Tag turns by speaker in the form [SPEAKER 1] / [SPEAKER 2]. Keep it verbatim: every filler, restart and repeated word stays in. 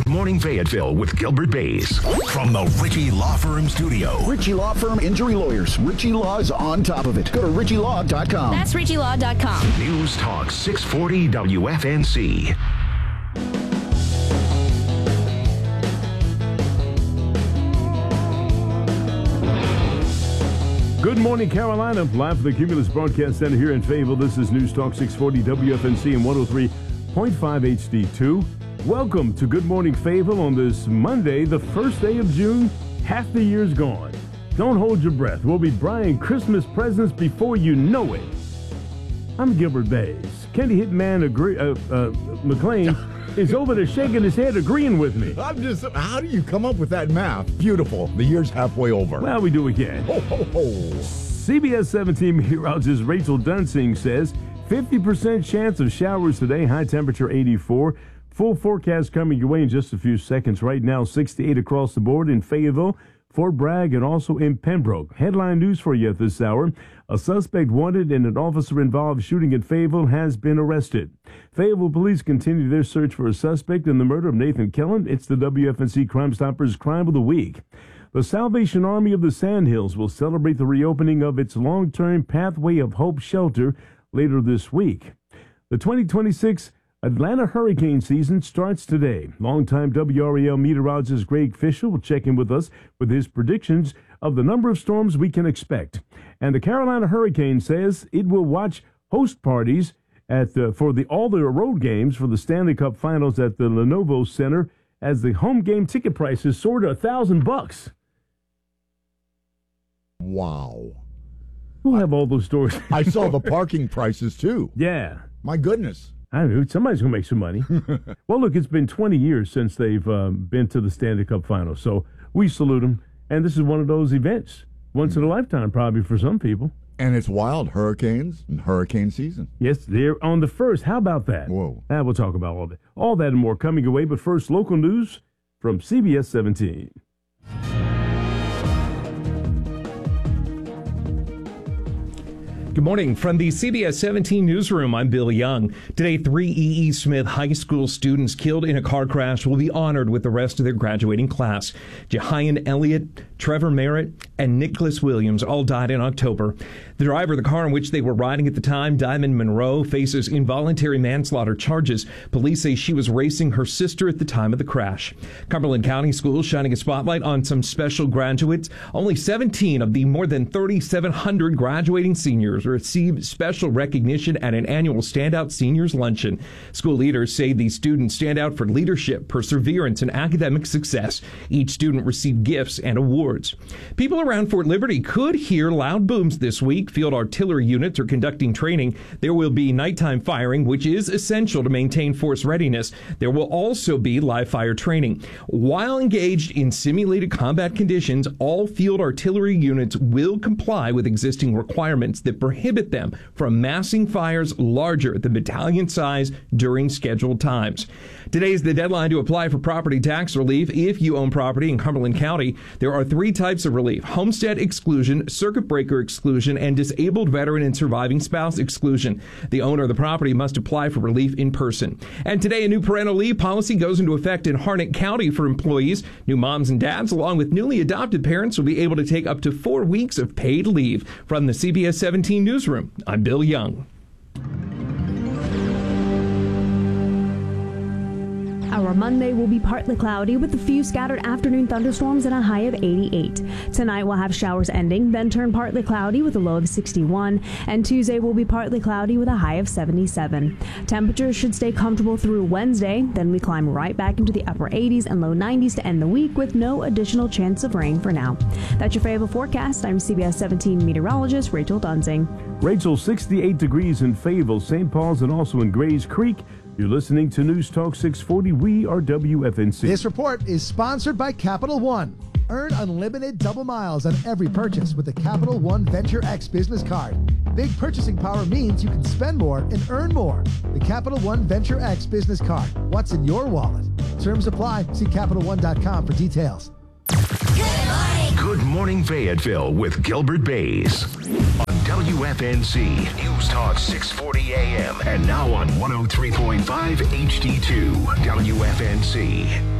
[SPEAKER 1] Morning Fayetteville with Gilbert Bays. From the Ritchie Law Firm Studio.
[SPEAKER 2] Ritchie Law Firm Injury Lawyers. Ritchie Law is on top of it. Go to ritchie law dot com.
[SPEAKER 3] That's ritchie law dot com.
[SPEAKER 1] News Talk six forty W F N C.
[SPEAKER 4] Good morning, Carolina. Live from the Cumulus Broadcast Center here in Fayetteville. This is News Talk six forty W F N C and one oh three point five H D two. Welcome to Good Morning Fayetteville on this Monday, the first day of June. Half the year's gone. Don't hold your breath. We'll be buying Christmas presents before you know it. I'm Gilbert Bays. Candy Hitman agree, uh, uh, McLean is over there shaking his head agreeing with me.
[SPEAKER 5] I'm just, how do you come up with that math? Beautiful. The year's halfway over.
[SPEAKER 4] Well, we do again.
[SPEAKER 5] Ho, ho, ho.
[SPEAKER 4] C B S seventeen meteorologist Rachel Dunsing says fifty percent chance of showers today, high temperature eighty-four. Full forecast coming your way in just a few seconds. Right now, sixty-eight across the board in Fayetteville, Fort Bragg, and also in Pembroke. Headline news for you at this hour. A suspect wanted in an officer-involved shooting in Fayetteville has been arrested. Fayetteville police continue their search for a suspect in the murder of Nathan Kellen. It's the W F N C Crime Stoppers Crime of the Week. The Salvation Army of the Sandhills will celebrate the reopening of its long-term Pathway of Hope shelter later this week. The twenty twenty-six Atlanta hurricane season starts today. Longtime W R A L meteorologist Greg Fisher will check in with us with his predictions of the number of storms we can expect. And the Carolina Hurricane says it will watch host parties at the, for the all the road games for the Stanley Cup Finals at the Lenovo Center as the home game ticket prices soar to a thousand bucks.
[SPEAKER 5] Wow.
[SPEAKER 4] We'll have all those stories.
[SPEAKER 5] I saw the parking prices, too.
[SPEAKER 4] Yeah.
[SPEAKER 5] My goodness.
[SPEAKER 4] I don't know. Somebody's going to make some money. Well, look, it's been twenty years since they've um, been to the Stanley Cup Finals, so we salute them. And this is one of those events, once in a lifetime probably for some people.
[SPEAKER 5] And it's wild, hurricanes and hurricane season.
[SPEAKER 4] Yes, they're on the first. How about that?
[SPEAKER 5] Whoa.
[SPEAKER 4] Now we'll talk about all that. All that and more coming away, but first, local news from C B S seventeen.
[SPEAKER 6] Good morning. From the C B S seventeen newsroom, I'm Bill Young. Today, three E E. Smith High School students killed in a car crash will be honored with the rest of their graduating class. Jehian Elliott, Trevor Merritt, and Nicholas Williams all died in October. The driver of the car in which they were riding at the time, Diamond Monroe, faces involuntary manslaughter charges. Police say she was racing her sister at the time of the crash. Cumberland County Schools shining a spotlight on some special graduates. Only seventeen of the more than thirty-seven hundred graduating seniors receive special recognition at an annual Standout Seniors Luncheon. School leaders say these students stand out for leadership, perseverance, and academic success. Each student received gifts and awards. People around Fort Liberty could hear loud booms this week. Field artillery units are conducting training. There will be nighttime firing, which is essential to maintain force readiness. There will also be live fire training. While engaged in simulated combat conditions, all field artillery units will comply with existing requirements that prohibit them from massing fires larger than battalion size during scheduled times. Today is the deadline to apply for property tax relief if you own property in Cumberland County. There are three types of relief: homestead exclusion, circuit breaker exclusion, and disabled veteran and surviving spouse exclusion. The owner of the property must apply for relief in person. And today, a new parental leave policy goes into effect in Harnett County for employees. New moms and dads, along with newly adopted parents, will be able to take up to four weeks of paid leave. From the C B S seventeen newsroom, I'm Bill Young.
[SPEAKER 7] Our Monday will be partly cloudy with a few scattered afternoon thunderstorms and a high of eighty-eight. Tonight we'll have showers ending, then turn partly cloudy with a low of sixty-one. And Tuesday will be partly cloudy with a high of seventy-seven. Temperatures should stay comfortable through Wednesday. Then we climb right back into the upper eighties and low nineties to end the week with no additional chance of rain for now. That's your Fayetteville forecast. I'm C B S seventeen meteorologist Rachel Dunsing.
[SPEAKER 4] Rachel, sixty-eight degrees in Fayetteville, Saint Paul's, and also in Grays Creek. You're listening to News Talk six forty. We are W F N C.
[SPEAKER 8] This report is sponsored by Capital One. Earn unlimited double miles on every purchase with the Capital One Venture X business card. Big purchasing power means you can spend more and earn more. The Capital One Venture X business card. What's in your wallet? Terms apply. See Capital One dot com for details.
[SPEAKER 1] Good morning. Good morning, Fayetteville with Gilbert Bays on W F N C News Talk six forty A M and now on one oh three point five H D two W F N C.